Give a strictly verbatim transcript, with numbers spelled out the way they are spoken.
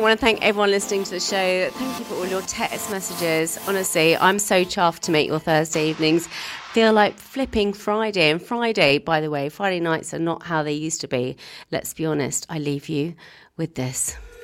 want to thank everyone listening to the show. Thank you for all your text messages. Honestly, I'm so chuffed to make your Thursday evenings feel like flipping Friday. And Friday, by the way, Friday nights are not how they used to be. Let's be honest, I leave you with this.